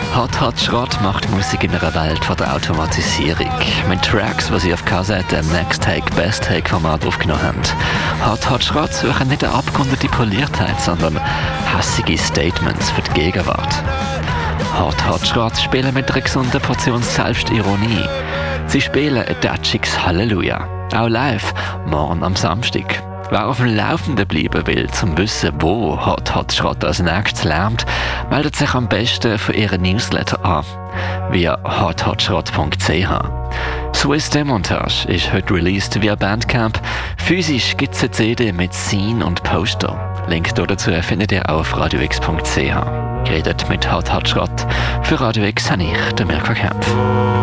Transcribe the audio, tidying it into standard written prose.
Hot Hot Schrott macht Musik in einer Welt von der Automatisierung. Mit Tracks, die sie auf Kassette im Next Take, Best Take Format aufgenommen haben. Hot Hot Schrott suchen nicht eine abgerundete Poliertheit, sondern hässige Statements für die Gegenwart. Hot Hot Schrott spielen mit einer gesunden Portion Selbstironie. Sie spielen ein datschiges Halleluja. Auch live, morgen am Samstag. Wer auf dem Laufenden bleiben will, zum Wissen, wo Hot Hot Schrott als nächstes lernt, meldet sich am besten für ihren Newsletter an, via hothotschrott.ch. Swiss Demontage ist heute released via Bandcamp. Physisch gibt es eine CD mit Scene und Poster. Link dazu findet ihr auf radiox.ch. Geredet mit Hot Hot Schrott. Für Radio X habe ich, der Mirko Kempf.